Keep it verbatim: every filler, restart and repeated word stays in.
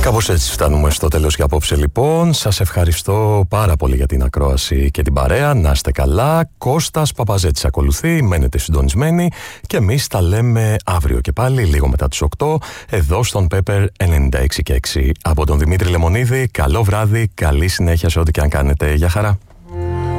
Κάπως έτσι φτάνουμε στο τέλος για απόψε λοιπόν. Σας ευχαριστώ πάρα πολύ για την ακρόαση και την παρέα. Να είστε καλά. Κώστας Παπαζέτης ακολουθεί. Μένετε συντονισμένοι και εμείς τα λέμε αύριο και πάλι λίγο μετά τις οκτώ εδώ στον Pepper ενενήντα έξι και έξι. Από τον Δημήτρη Λεμονίδη, καλό βράδυ, καλή συνέχεια σε ό,τι και αν κάνετε. Γεια χαρά.